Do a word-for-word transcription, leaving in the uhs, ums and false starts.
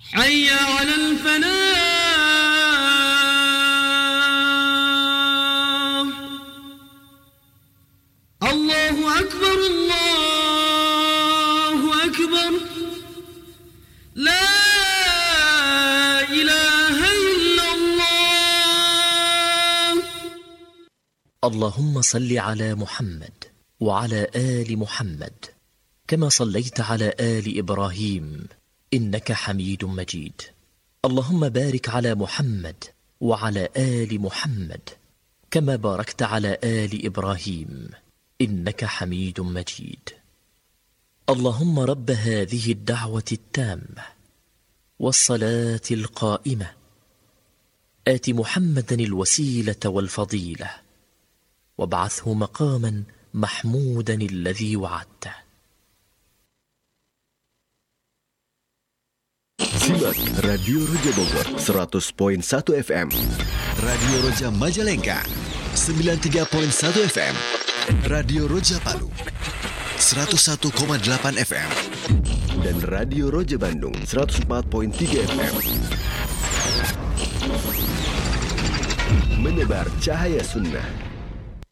حي على الفلاح. الله أكبر الله أكبر لا إله إلا الله. اللهم صل على محمد وعلى آل محمد كما صليت على آل إبراهيم إنك حميد مجيد. اللهم بارك على محمد وعلى آل محمد كما باركت على آل إبراهيم إنك حميد مجيد. اللهم رب هذه الدعوة التامة والصلاة القائمة آت محمدا الوسيلة والفضيلة وابعثه مقاما محمودا الذي وعدته. Simak Radio Roja Bogor seratus koma satu F M, Radio Roja Majalengka sembilan puluh tiga koma satu F M, Radio Roja Palu seratus satu koma delapan F M, dan Radio Roja Bandung seratus empat koma tiga F M. Menebar cahaya sunnah.